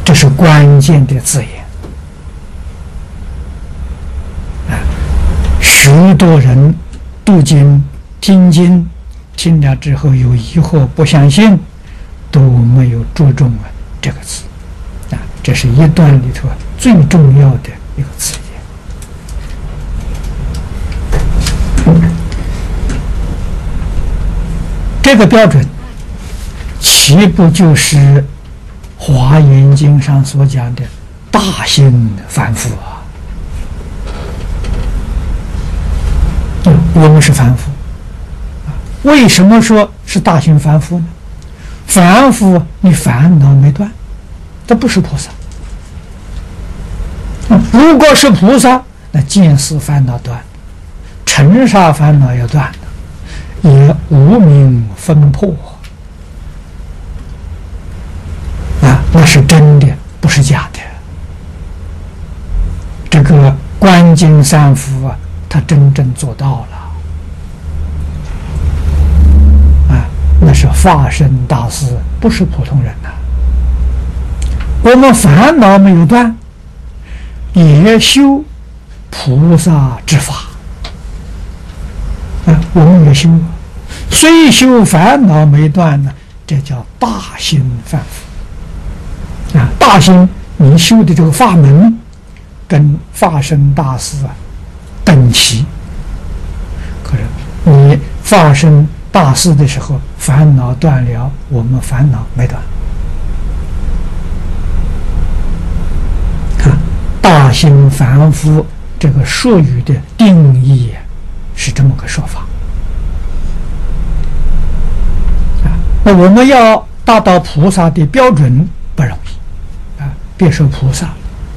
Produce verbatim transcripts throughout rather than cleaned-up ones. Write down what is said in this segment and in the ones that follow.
这是关键的字眼。啊，许多人读经、听经，听了之后有疑惑、不相信，都没有注重啊这个字。啊，这是一段里头最重要的一个字眼。这个标准，岂不就是《华严经》上所讲的大心凡夫啊？嗯，我们是凡夫，为什么说是大心凡夫呢？凡夫，你烦恼没断，这不是菩萨。如果是菩萨，那见思烦恼断，尘沙烦恼要断的，也无明分破啊，那是真的，不是假的。这个观经三福啊，他真正做到了啊，那是法身大师，不是普通人呐、啊。我们烦恼没有断，也修菩萨之法啊，我们也修，虽修烦恼没断呢，这叫大心凡夫啊。大心，你修的这个法门跟法身大师啊等齐，可是你法身大师的时候烦恼断了，我们烦恼没断。看大心凡夫这个术语的定义是这么个说法啊。那我们要达到菩萨的标准不容易啊，别说菩萨，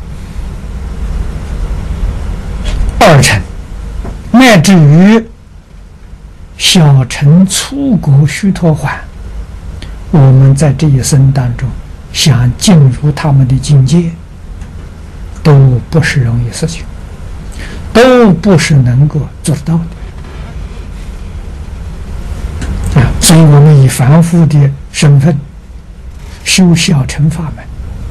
二乘乃至于小乘粗果须陀洹，我们在这一生当中想进入他们的境界，都不是容易事情，都不是能够做得到的啊！所以我们以凡夫的身份修小乘法门，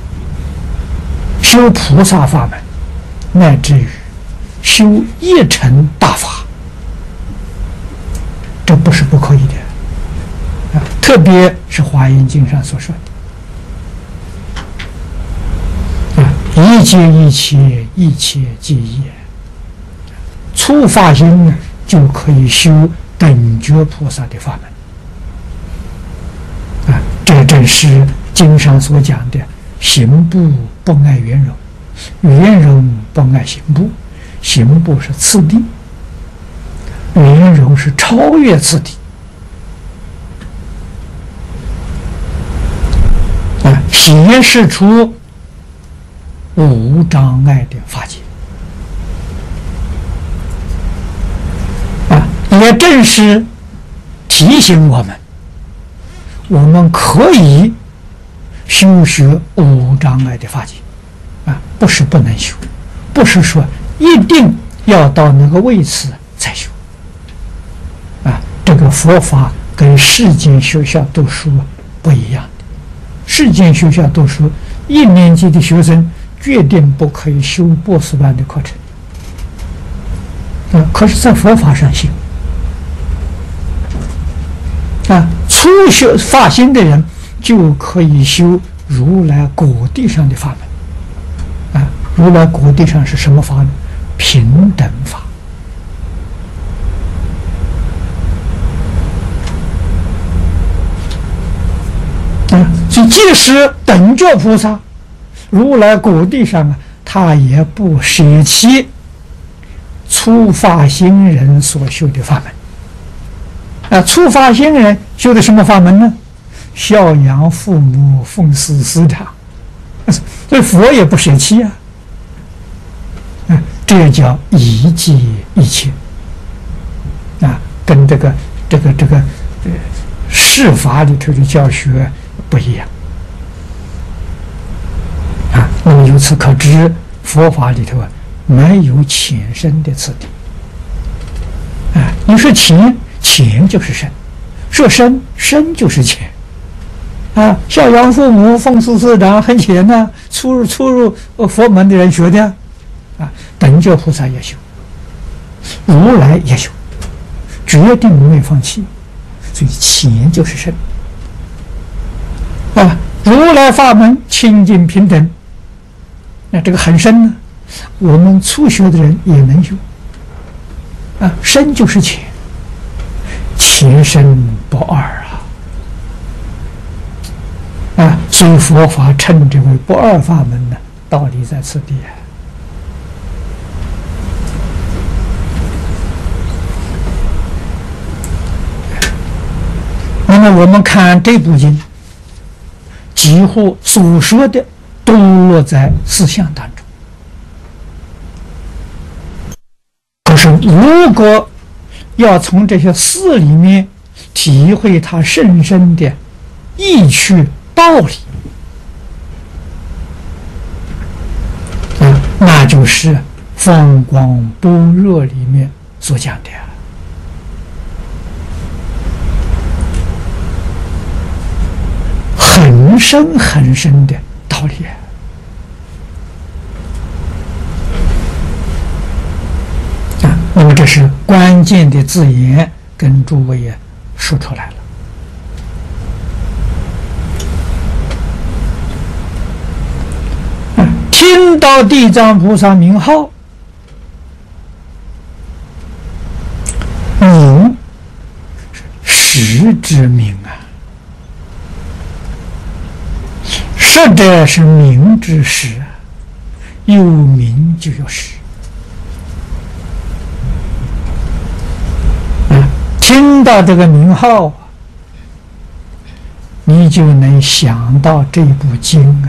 修菩萨法门，乃至于修一乘大法，这不是不可以的啊！特别是《华严经》上所说的啊，一切一切，一切皆一，初发心呢，就可以修等觉菩萨的法门啊！这正是经上所讲的行部不碍圆融，圆融不碍行部。行部是次第，圆融是超越次第啊，显示出无障碍的法界啊，也正是提醒我们，我们可以修学无障碍的法界啊，不是不能修，不是说一定要到那个位置才修啊！这个佛法跟世间学校读书不一样的。世间学校读书，一年级的学生决定不可以修博士班的课程啊！可是，在佛法上行啊，初学发心的人就可以修如来果地上的法门啊！如来果地上是什么法呢？平等法啊，所以即使等觉菩萨如来果地上啊，他也不舍弃初发心人所修的法门啊。初发心人修的什么法门呢？孝养父母，奉事师长，所以佛也不舍弃啊。啊，这叫一即一切啊，跟这个这个这个呃释法里头的教学不一样啊。那么由此可知，佛法里头啊没有浅深的次第啊。你说浅，浅就是深；说深，深就是浅啊，孝养父母，奉事师长，很浅呢。出入出入佛门的人学的，啊，等觉菩萨也修，如来也修，决定没有放弃。所以浅就是深。啊，如来法门清净平等，那这个很深呢。我们初学的人也能修。啊，深就是浅，浅深不二啊！啊，所以佛法称之为不二法门呢，道理在此地啊。那么我们看这部经，几乎所说的都落在四相当中。可是，如果要从这些事里面体会它甚深的意趣道理，啊，那就是《放光般若》里面所讲的很深很深的道理。那么这是关键的字眼，跟诸位也说出来了。听到地藏菩萨名号，名实之名啊，实者是名之实，有名就有实。听到这个名号，你就能想到这部经啊。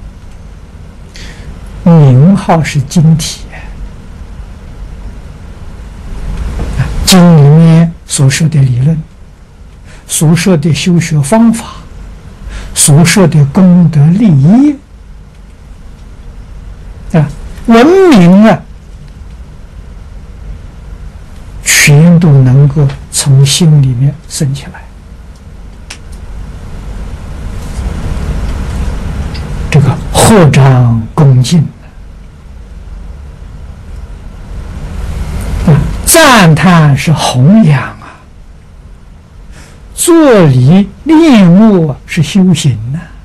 名号是经体啊，经里面所说的理论，所说的修学方法，所说的功德利益啊，文明啊，全都能够从心里面生起来。这个合掌恭敬啊，赞叹是弘扬啊，作礼念默是修行呐、啊，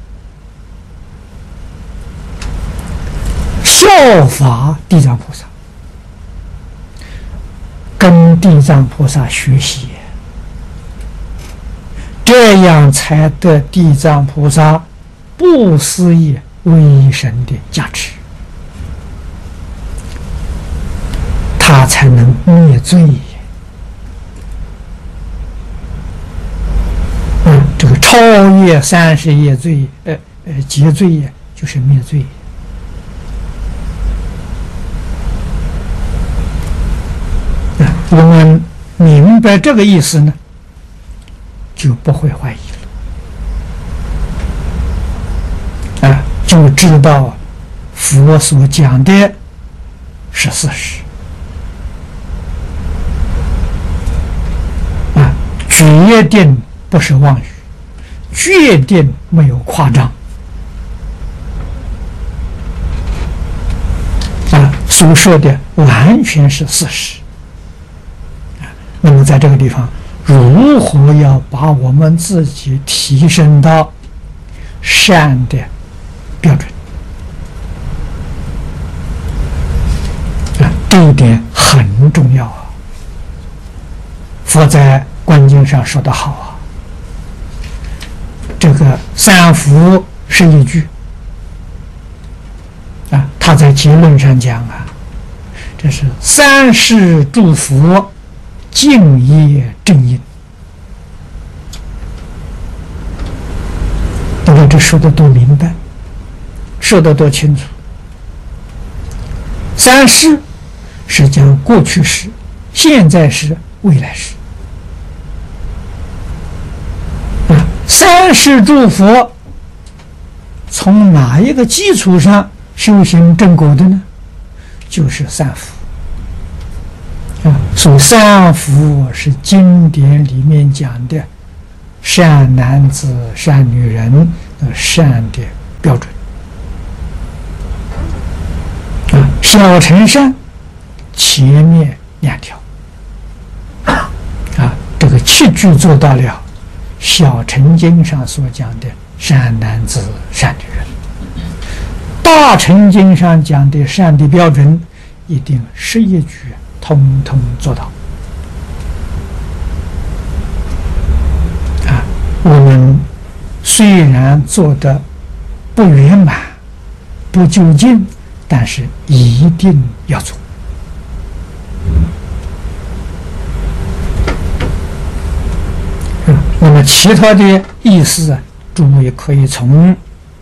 效法地藏菩萨，跟地藏菩萨学习，这样才得地藏菩萨不思议威神的加持，他才能灭罪。嗯，这个超越三十业罪，呃呃，劫罪也就是灭罪。我们明白这个意思呢，就不会怀疑了，啊，就知道佛所讲的是事实，啊，决定不是妄语，决定没有夸张，啊，所说的完全是事实。那么在这个地方，如何要把我们自己提升到善的标准啊？这一点很重要啊。佛在观经上说得好啊，这个三福是一句啊，他在结论上讲啊，这是三世诸佛敬业正因。你看这说的多明白，说的多清楚。三世是讲过去时、现在时、未来时。啊，三世诸佛从哪一个基础上修行正果的呢？就是三福。啊，所以三福是经典里面讲的善男子、善女人的善的标准。啊，小乘善前面两条，啊，这个七句做到了小乘经上所讲的善男子、善女人。大乘经上讲的善的标准，一定十一句通通做到。啊，我们虽然做的不圆满、不究竟，但是一定要做。嗯，那么其他的意思啊，诸位可以从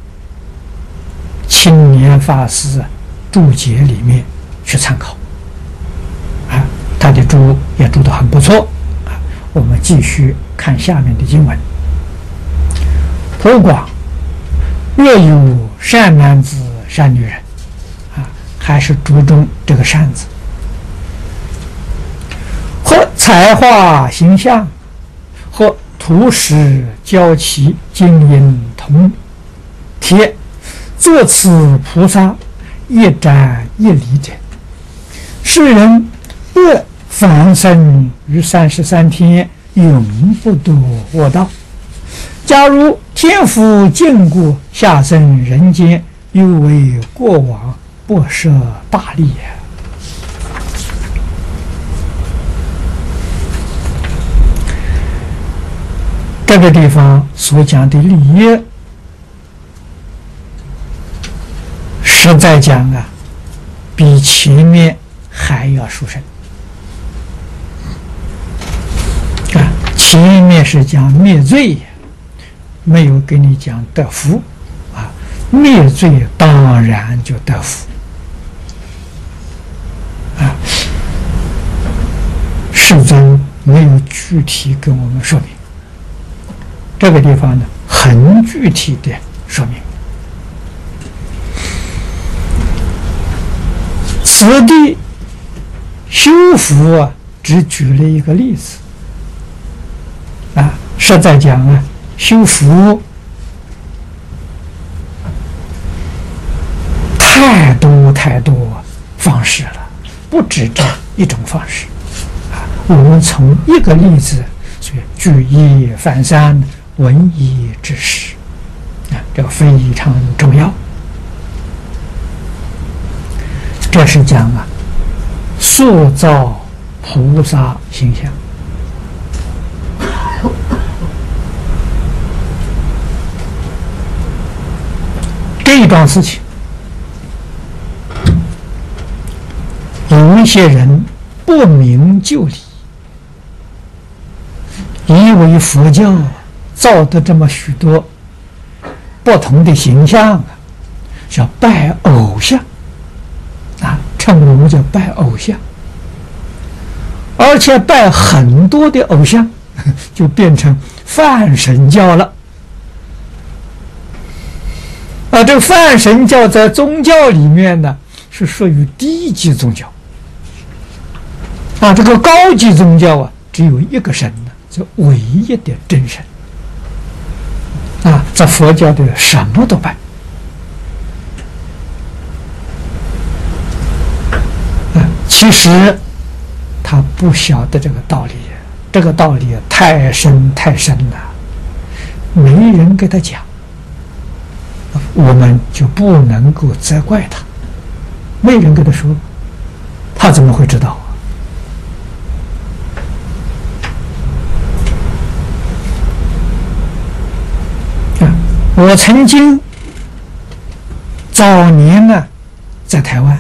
青年法师注解里面去参考。啊，他的注也注得很不错。啊，我们继续看下面的经文。普广若有善男子、善女人，啊，还是注重这个善字，或才华形象，或图史教其经营同帖，作此菩萨一瞻一理者，世人若凡生于三十三天，永不堕恶道。假如天福禁锢，下生人间，又为过往，不设大利也。这个地方所讲的利益，实在讲啊，比前面还要殊胜。啊，前面是讲灭罪，没有给你讲得福，啊，灭罪当然就得福。啊，世尊没有具体跟我们说明。这个地方呢，很具体的说明。此地修福啊，只举了一个例子。啊，实在讲啊，修福太多太多方式了，不止这一种方式。啊，我们从一个例子，所以举一反三，闻一知十，啊，这个非常重要。这是讲啊，塑造菩萨形象。这一桩事情，有一些人不明就里，以为佛教造的这么许多不同的形象啊，叫拜偶像啊，称我们叫拜偶像，而且拜很多的偶像，就变成泛神教了。啊，这个泛神教在宗教里面呢，是属于低级宗教。啊，这个高级宗教啊，只有一个神呢，这唯一的真神。啊，在佛教的什么都拜。啊，其实他不晓得这个道理，这个道理太深太深了，没人给他讲。我们就不能够责怪他，没人跟他说，他怎么会知道啊？啊，我曾经早年呢，在台湾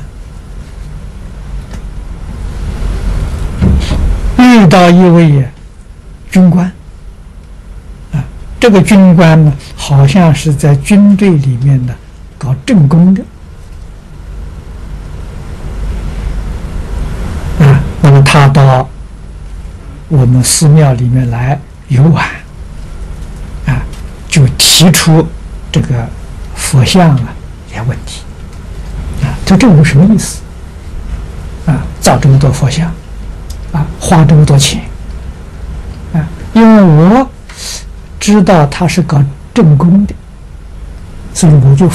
遇到一位军官。这个军官呢，好像是在军队里面呢搞政工的，啊，那么他到我们寺庙里面来游玩，啊，就提出这个佛像啊些问题，啊，这这有什么意思？啊，造这么多佛像，啊，花这么多钱，啊，因为我知道他是搞正宫的，所以我就